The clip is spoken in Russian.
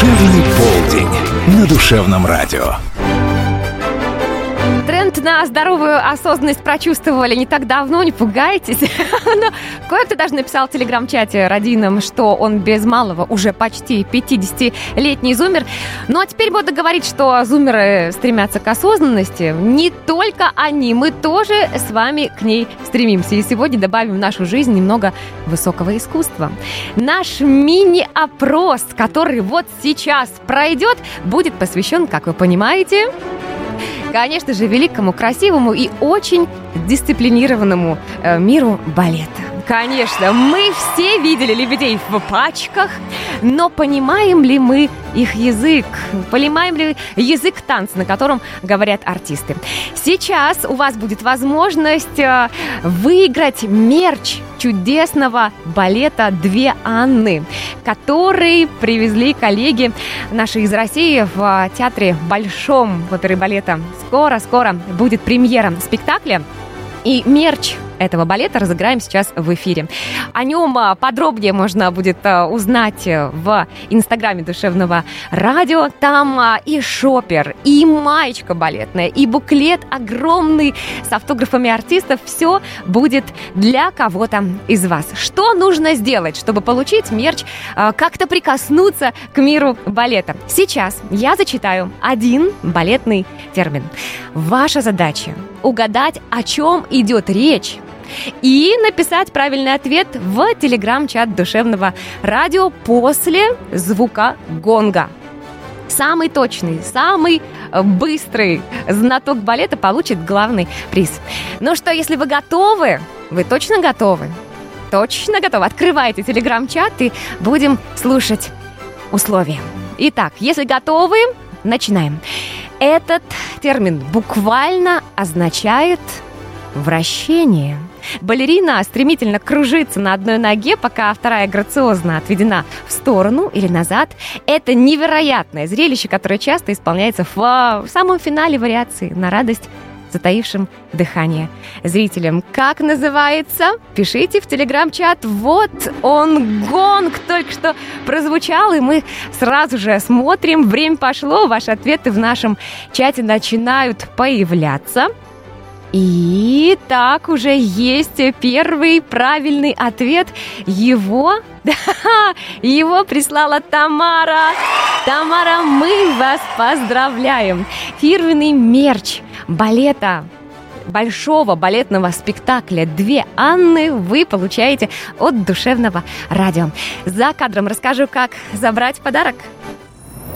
Душевный полдень на Душевном радио. Тренд на здоровую осознанность прочувствовали не так давно, не пугайтесь. Но кое-кто даже написал в телеграм-чате родинам, что он без малого уже почти 50-летний зумер. Ну а теперь буду говорить, что зумеры стремятся к осознанности. Не только они, мы тоже с вами к ней стремимся. И сегодня добавим в нашу жизнь немного высокого искусства. Наш мини-опрос, который вот сейчас пройдет, будет посвящен, как вы понимаете, конечно же, великому, красивому и очень дисциплинированному миру балета. Конечно, мы все видели лебедей в пачках, но понимаем ли мы их язык? Понимаем ли язык танца, на котором говорят артисты? Сейчас у вас будет возможность выиграть мерч чудесного балета «Две Анны», который привезли коллеги наши из России в театре Большом в оперы балета. Скоро будет премьера спектакля. И мерч этого балета разыграем сейчас в эфире. О нем подробнее можно будет узнать в инстаграме Душевного радио. Там и шопер, и маечка балетная, и буклет огромный с автографами артистов. Все будет для кого-то из вас. Что нужно сделать, чтобы получить мерч, как-то прикоснуться к миру балета? Сейчас я зачитаю один балетный термин. Ваша задача — угадать, о чем идет речь, и написать правильный ответ в телеграм-чат Душевного радио после звука гонга. Самый точный, самый быстрый знаток балета получит главный приз. Ну что, если вы готовы, вы точно готовы? Точно готовы. Открывайте телеграм-чат и будем слушать условия. Итак, если готовы, начинаем. Этот термин буквально означает вращение. Балерина стремительно кружится на одной ноге, пока вторая грациозно отведена в сторону или назад. Это невероятное зрелище, которое часто исполняется в самом финале вариации на радость затаившим дыхание зрителям. Как называется? Пишите в телеграм-чат. Вот он, гонг только что прозвучал, и мы сразу же смотрим. Время пошло, ваши ответы в нашем чате начинают появляться. И так уже есть первый правильный ответ. Его прислала Тамара. Тамара, мы вас поздравляем. Фирменный мерч балета, большого балетного спектакля «Две Анны» вы получаете от Душевного радио. За кадром расскажу, как забрать подарок.